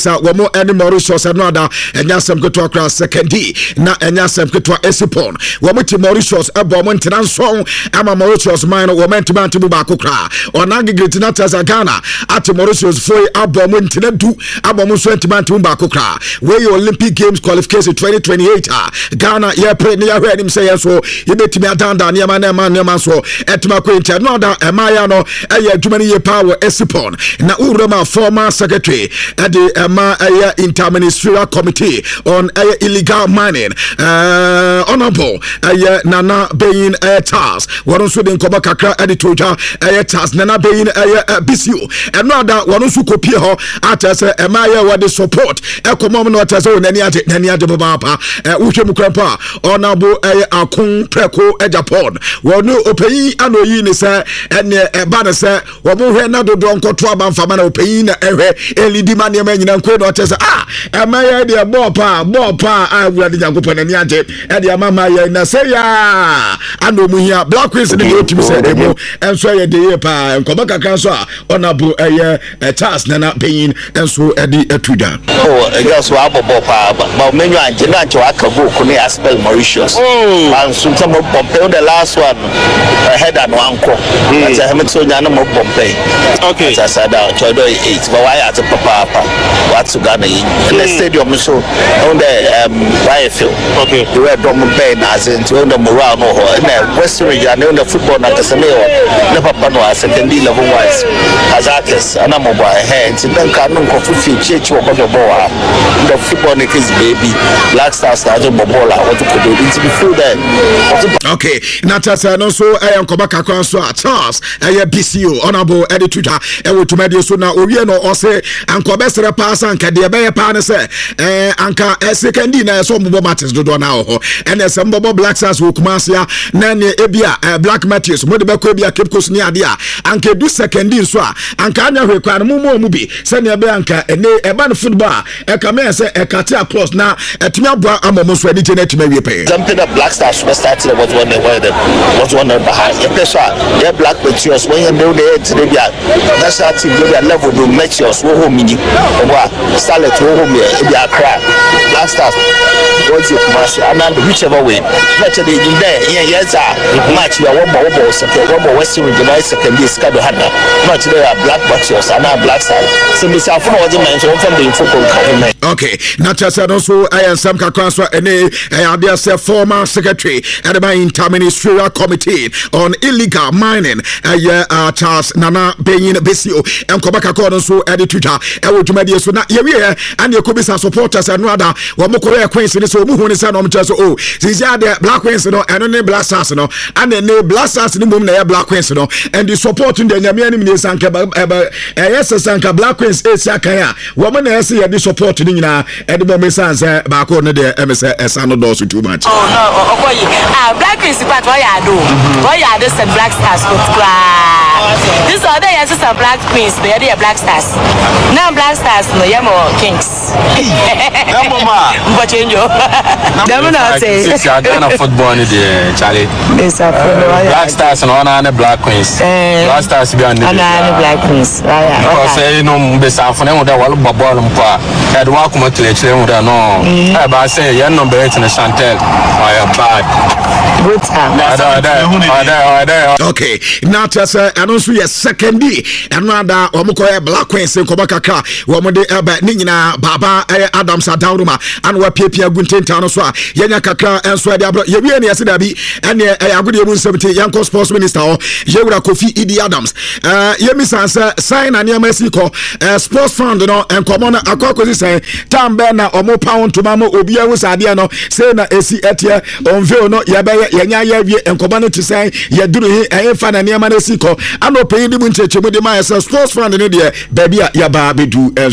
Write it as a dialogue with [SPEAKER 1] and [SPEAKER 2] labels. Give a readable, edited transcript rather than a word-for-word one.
[SPEAKER 1] Sa wamo any Mauritius another enyasem keto akra second D na enyasem keto Esipon wamo ti Mauritius ebo mo ntenanso ama Mauritius mine wo mentuma ntibu ba kokra onagi gretina tasa Ghana at Mauritius foi abo mo ntenadu abo mo so ntima ntibu ba kokra we Olympic Games qualification 2028 Ghana ye pre ne ya hwe nim say so ye betimi adanda ne ma so etuma ko ntia no da emaya no eye adwumani ye power Esipon na urema former secretary at the Interministerial Committee on Illegal Mining, Honorable Nana Beyin Charles. One also the Nkoba Kakra editor Charles Nana Beyin BCU. Another one also copy her at as a Maya what the support. Economic not as own any other Baba, Uchemukrampa, Honorable Akung Preko Japan. One no Opei Anoyin say and a banner say, Wamu Renado Donko Traban Famana Opei Elidimania Man. Amaya de bopa awurade Nyankopon ani age e de amama ya na say ya anomuhia Black Queens ne otimi say emo enso ye de ye pa enkoba kakra so a onabo Charles Nana Beyin enso e de atuda
[SPEAKER 2] girls wa bopa ba menu age na age wa kago ko ne aspel Mauritius and some Pompey the last one head and anko that's a hemetso nya na mo Pompey
[SPEAKER 3] okay
[SPEAKER 2] that's a da chodo 8 but why at papa what's Ghana in the stadium so on the YFL
[SPEAKER 3] okay
[SPEAKER 2] the red drum band as in on the morale no in the western region on the football na Casemiro the papa no second level wise as artists and I'm mobile hands in the canon of church or the football is baby Black Stars na the bola what to do into before then
[SPEAKER 1] okay natasa no so enkoba kakra so Charles BCO honorable editor e wo tumade so na owie no o say ankoba sere pass anka de be pa ne say anka second na so mbo matters do na ho ene se mbo Black Stars wo kumasia na ne ebia Black Matthews mo de be ko ebia Cape Coast ni ade a anka du second so a anka anya hwe kwa no mu bi se ne be anka ene eba no football e ka me se e kate across na etumi aboa amomo so adi na etumi wie pe
[SPEAKER 2] something that Black Stars started was one behind the pressure yeah Black Matthews when you know the national team their level do Matthews wo home ni Starlet wo home e dia cry Black Stars what's your commercial and whichever way match the in there yes match we one more second one more Western regional second this kind of hada match there Black Matthews and Black Stars so me say for what man so from the football government
[SPEAKER 1] okay natasa no so I am some kakra so ene I say former secretary at the Interministerial Committee on Illegal Mining Charles Nana Beyin BCO enkoba kakra so editor e wo dwumade so na ye wie and ye kobisa supporters and rather wo mokore Queens ni so mu hu ni say no mche so oh sisi ade Black Queens no eno ne Black Stars no and ne Black Stars ni mum na ye Black Queens no and the support in the nyame ani mi sanka yes sanka Black Queens e sia kan a wo mo na yes ye the support ni nyina e de mo me sanse ba ko no de me say esano do so too much
[SPEAKER 4] oh no okoyi Black Queens but what ya do say Black Stars go cry this other yes some Black Queens they are Black Stars now Black Stars no ye more Kings
[SPEAKER 3] mama
[SPEAKER 4] but change yo dem na say
[SPEAKER 3] it's Ghana football ni de Charlie Black Stars no na Black Queens Black Stars be on the
[SPEAKER 4] Black Queens
[SPEAKER 3] because say no be sanfo na da wal ball mpa e do akoma tlechere mu da no e ba say ye number 8 na Chantel my bad
[SPEAKER 4] good time
[SPEAKER 1] okay now just announce your second D another omukoye Black Queens nkoba kakra wo mo de eba ni nyina baba Adams Adanruma and wa piepia guntenta no so a yenya kakra enso de abro ye wie ne yese da bi ene agode mu 70 yanko sports minister o Yewura Kofi Idi Adams yemi sanse sign na niam asiko sports fund no enkomo na akokozi say tambe na omo pound to mama obi awu sade no say na esi etie onve no ye be yenya ye wie enkomo no to say ye duru hi fa na niam na asiko ano pay di mu nchechemu de ma sports fund no de baby ya ba bedu